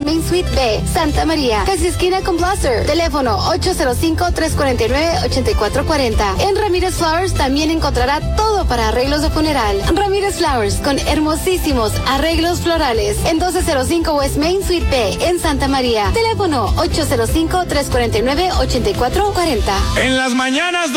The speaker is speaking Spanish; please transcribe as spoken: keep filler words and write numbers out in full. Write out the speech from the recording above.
Main Suite B, Santa María, casi esquina con Blaster. Teléfono ocho cero cinco, tres cuatro nueve, ocho cuatro cuatro cero. En Ramírez Flowers también encontrará todo para arreglos de funeral. Ramírez Flowers con hermosísimos arreglos florales en doce cero cinco West Main Suite B en Santa María. Teléfono ocho cero cinco, tres cuatro nueve, ocho cuatro cuatro cero. En las mañanas